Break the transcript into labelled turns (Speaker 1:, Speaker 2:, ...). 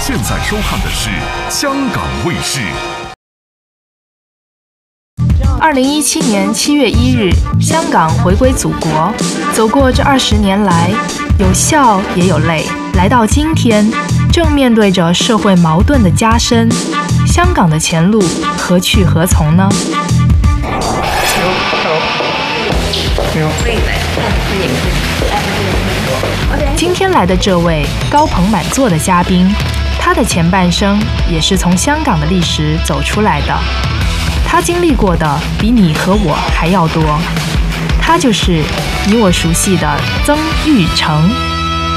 Speaker 1: 现在收看的是香港卫视。
Speaker 2: 2017年7月1日，香港回归祖国。走过这20年来，有笑也有泪。来到今天，正面对着社会矛盾的加深，香港的前路何去何从呢？今天来的这位高朋满座的嘉宾，他的前半生也是从香港的历史走出来的。他经历过的比你和我还要多，他就是你我熟悉的曾钰成。